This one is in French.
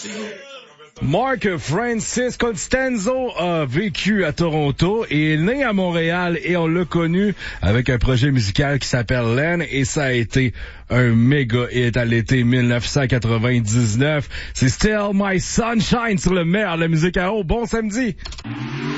Mark Francis Costanzo a vécu à Toronto et est né à Montréal et on l'a connu avec un projet musical qui s'appelle Len et ça a été un méga hit à l'été 1999. C'est Still My Sunshine sur le meilleur de la musique à eau. Bon samedi!